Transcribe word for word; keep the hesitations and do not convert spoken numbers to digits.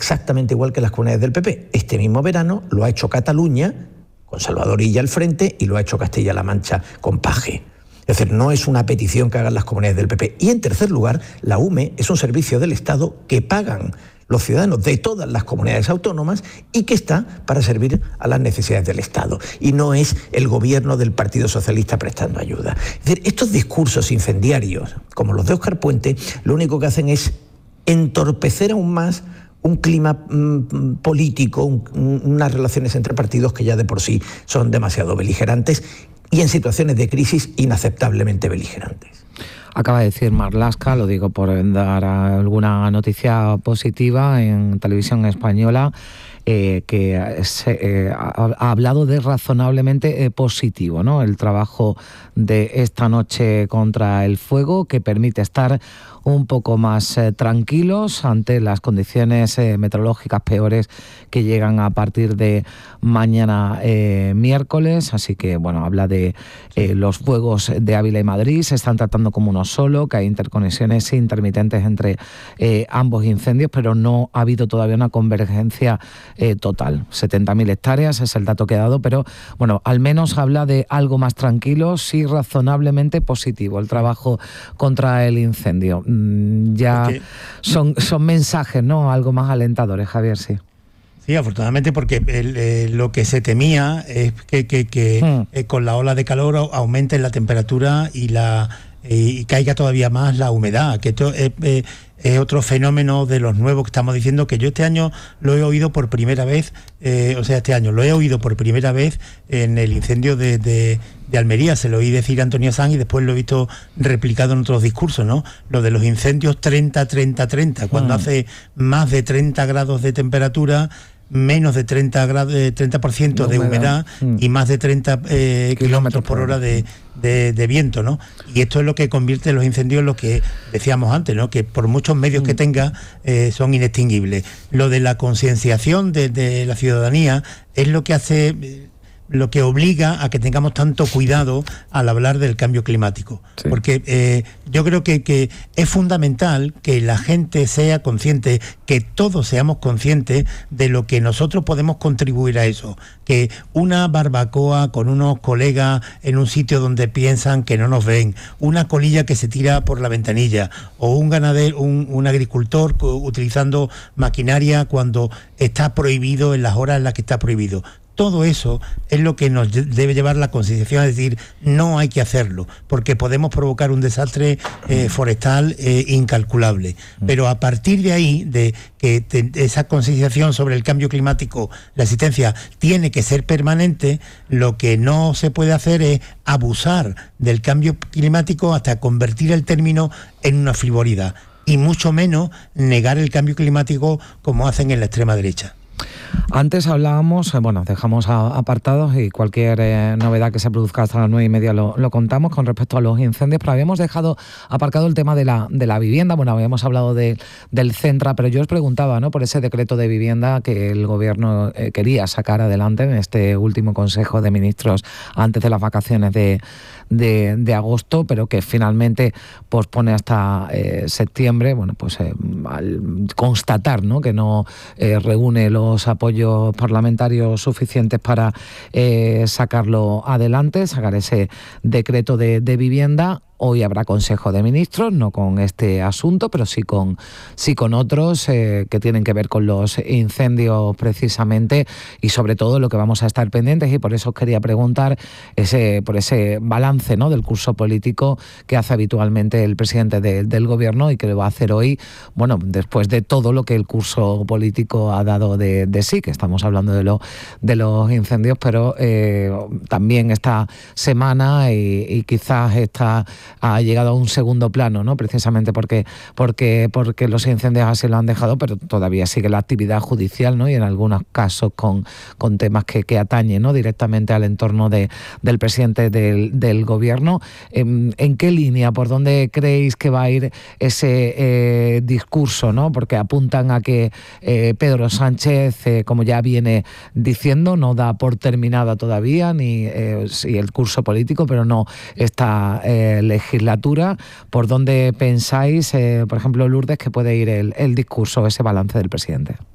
exactamente igual que las comunidades del P P. Este mismo verano lo ha hecho Cataluña, con Salvador Illa al frente, y lo ha hecho Castilla-La Mancha con Paje. Es decir, no es una petición que hagan las comunidades del P P. Y en tercer lugar, la U M E es un servicio del Estado que pagan los ciudadanos de todas las comunidades autónomas y que está para servir a las necesidades del Estado. Y no es el gobierno del Partido Socialista prestando ayuda. Es decir, estos discursos incendiarios, como los de Óscar Puente, lo único que hacen es entorpecer aún más un clima mmm, político, un, unas relaciones entre partidos que ya de por sí son demasiado beligerantes y en situaciones de crisis inaceptablemente beligerantes. Acaba de decir Marlaska, lo digo por dar alguna noticia positiva en televisión española, eh, que se, eh, ha, ha hablado de razonablemente eh, positivo, ¿no? El trabajo de esta noche contra el fuego, que permite estar un poco más eh, tranquilos ante las condiciones eh, meteorológicas peores que llegan a partir de mañana eh, miércoles. Así que, bueno, habla de eh, los fuegos de Ávila y Madrid, se están tratando como uno solo, que hay interconexiones intermitentes entre eh, ambos incendios, pero no ha habido todavía una convergencia eh, total. setenta mil hectáreas es el dato que ha dado, pero, bueno, al menos habla de algo más tranquilo, sí razonablemente positivo el trabajo contra el incendio. Ya porque son, son mensajes, ¿no? Algo más alentadores, Javier, sí. Sí, afortunadamente, porque el, eh, lo que se temía es que, que, que hmm. eh, con la ola de calor aumente la temperatura y la eh, y caiga todavía más la humedad, que esto eh, eh, es otro fenómeno de los nuevos que estamos diciendo, que yo este año lo he oído por primera vez, eh, o sea, este año lo he oído por primera vez en el incendio de, de, de Almería, se lo oí decir a Antonio Sanz y después lo he visto replicado en otros discursos, ¿no? Lo de los incendios treinta, treinta, treinta, cuando mm. hace más de treinta grados de temperatura, menos de treinta grados, treinta por ciento de humedad mm. y más de treinta eh, kilómetros por hora de, de, de viento, ¿no? Y esto es lo que convierte los incendios en lo que decíamos antes, ¿no? Que por muchos medios mm. que tenga eh, son inextinguibles. Lo de la concienciación de, de la ciudadanía es lo que hace... Eh, lo que obliga a que tengamos tanto cuidado al hablar del cambio climático. Sí. Porque eh, yo creo que, que es fundamental que la gente sea consciente, que todos seamos conscientes de lo que nosotros podemos contribuir a eso. Que una barbacoa con unos colegas en un sitio donde piensan que no nos ven, una colilla que se tira por la ventanilla, o un ganadero, un, un agricultor utilizando maquinaria cuando está prohibido en las horas en las que está prohibido. Todo eso es lo que nos debe llevar la concienciación, es decir, no hay que hacerlo, porque podemos provocar un desastre eh, forestal eh, incalculable. Pero a partir de ahí, de que te, esa concienciación sobre el cambio climático, la existencia, tiene que ser permanente, lo que no se puede hacer es abusar del cambio climático hasta convertir el término en una frivolidad, y mucho menos negar el cambio climático como hacen en la extrema derecha. Antes hablábamos, bueno, dejamos apartados y cualquier eh, novedad que se produzca hasta las nueve y media lo, lo contamos con respecto a los incendios, pero habíamos dejado aparcado el tema de la, de la vivienda. Bueno, habíamos hablado de, del Centra, pero yo os preguntaba, ¿no?, por ese decreto de vivienda que el Gobierno eh, quería sacar adelante en este último Consejo de Ministros antes de las vacaciones de, de, de agosto, pero que finalmente pospone hasta eh, septiembre. Bueno, pues eh, al constatar, ¿no?, que no eh, reúne los apoyos parlamentarios suficientes para eh, sacarlo adelante, sacar ese decreto de, de vivienda. Hoy habrá Consejo de Ministros, no con este asunto, pero sí con, sí con otros eh, que tienen que ver con los incendios precisamente, y sobre todo lo que vamos a estar pendientes, y por eso os quería preguntar ese, por ese balance, ¿no?, del curso político que hace habitualmente el presidente de, del Gobierno y que lo va a hacer hoy, bueno, después de todo lo que el curso político ha dado de, de sí, que estamos hablando de, lo, de los incendios, pero eh, también esta semana y, y quizás esta ha llegado a un segundo plano, ¿no?, precisamente porque, porque, porque los incendios así lo han dejado, pero todavía sigue la actividad judicial, ¿no?, y en algunos casos con, con temas que, que atañen, ¿no?, directamente al entorno de, del presidente del, del Gobierno. ¿En, ¿En qué línea, por dónde creéis que va a ir ese eh, discurso, ¿no? Porque apuntan a que eh, Pedro Sánchez, eh, como ya viene diciendo, no da por terminada todavía ni eh, sí, el curso político, pero no está eh, legislatura. ¿Por dónde pensáis, eh, por ejemplo, Lourdes, que puede ir el, el discurso, ese balance del presidente?